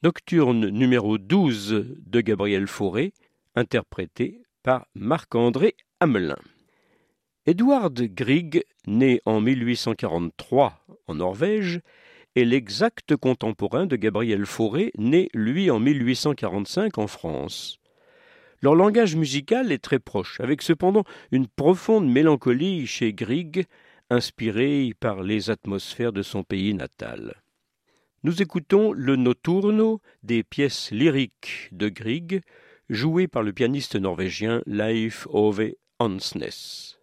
nocturne numéro 12 de Gabriel Fauré, interprété par Marc-André Hamelin. Edvard Grieg, né en 1843 en Norvège, est l'exact contemporain de Gabriel Fauré, né lui en 1845 en France. Leur langage musical est très proche, avec cependant une profonde mélancolie chez Grieg, inspirée par les atmosphères de son pays natal. Nous écoutons le Notturno des pièces lyriques de Grieg, joué par le pianiste norvégien Leif Ove Ansnes.